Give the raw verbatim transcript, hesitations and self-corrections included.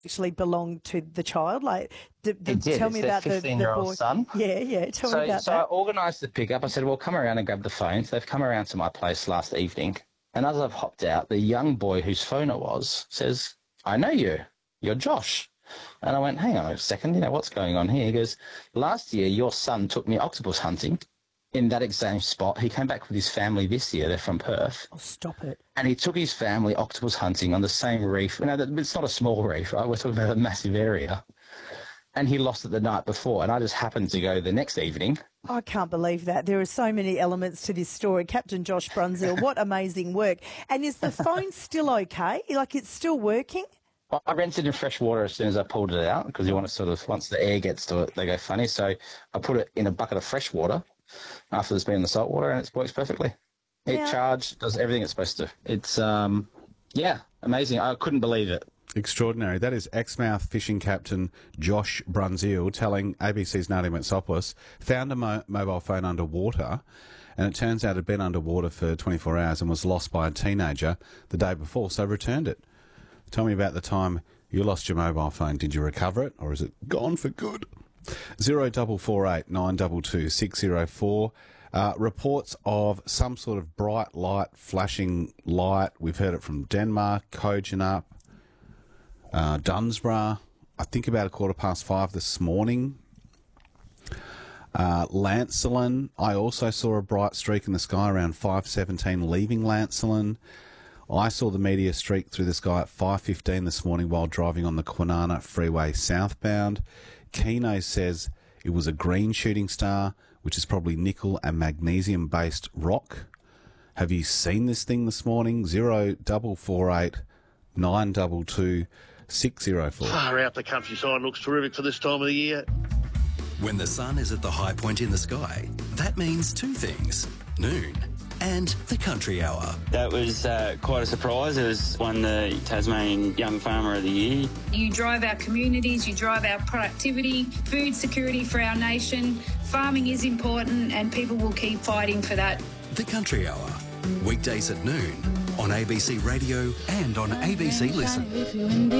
actually belonged to the child? Like, d- d- It did. tell It's me their about the, the fifteen-year-old boy. son. Yeah, yeah. Tell so, me about so that. I organised the pickup. I said, well, come around and grab the phone. So they've come around to my place last evening. And as I've hopped out, the young boy whose phone it was says, I know you. You're Josh. And I went, hang on a second, you know, what's going on here? He goes, last year your son took me octopus hunting in that exact spot. He came back with his family this year. They're from Perth. Oh, stop it. And he took his family octopus hunting on the same reef. You know, it's not a small reef, right? We're talking about a massive area. And he lost it the night before. And I just happened to go the next evening. I can't believe that. There are so many elements to this story. Captain Josh Brunzell, what amazing work. And is the phone still okay? Like, it's still working? Well, I rinsed it in fresh water as soon as I pulled it out because you want to sort of, once the air gets to it, they go funny. So I put it in a bucket of fresh water after it's been in the salt water, and it works perfectly. It Yeah. charged, does everything it's supposed to. It's, um, yeah, amazing. I couldn't believe it. Extraordinary. That is Exmouth fishing captain Josh Brunzell telling A B C's Nadia Metsopoulos found a mo- mobile phone underwater, and it turns out it had been underwater for twenty-four hours and was lost by a teenager the day before, so returned it. Tell me about the time you lost your mobile phone. Did you recover it, or is it gone for good? Zero double four eight nine double two six zero four. Uh, reports of some sort of bright light, flashing light. We've heard it from Denmark, Kojonup, uh, Dunsborough. I think about a quarter past five this morning. Uh, Lancelin. I also saw a bright streak in the sky around five seventeen, leaving Lancelin. I saw the meteor streak through the sky at five fifteen this morning while driving on the Kwinana Freeway southbound. Keno says it was a green shooting star, which is probably nickel and magnesium-based rock. Have you seen this thing this morning? Zero double four eight nine double two six zero four. Far out, the countryside looks terrific for this time of the year. When the sun is at the high point in the sky, that means two things: noon and the country hour. That was uh, quite a surprise. It was won the Tasmanian Young Farmer of the Year. You drive our communities, you drive our productivity, food security for our nation. Farming is important and people will keep fighting for that. The country hour, weekdays at noon on A B C Radio and on A B C Listen.